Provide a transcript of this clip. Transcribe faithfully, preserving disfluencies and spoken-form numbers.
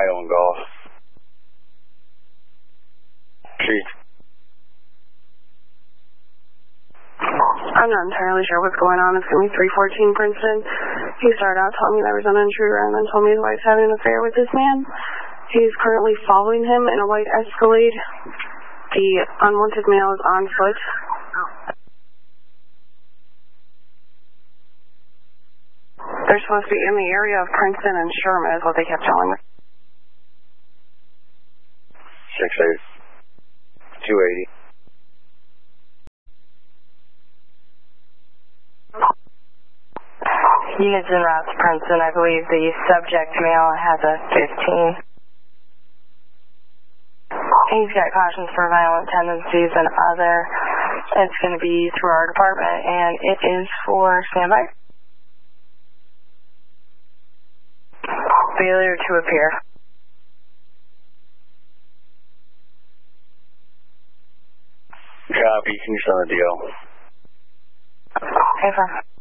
Ohio and golf. Chief. I'm not entirely sure what's going on. It's going to be three fourteen Princeton. He started out telling me there was an intruder and then told me his wife's having an affair with this man. He's currently following him in a white Escalade. The unwanted male is on foot. They're supposed to be in the area of Princeton and Sherman is what they kept telling me. six eight. two eighty. Units en route to Princeton. I believe the subject male has a fifteen. He's got cautions for violent tendencies and other. It's going to be through our department, and it is for standby. Failure to appear. Copy. Can you send the deal? Okay, fine.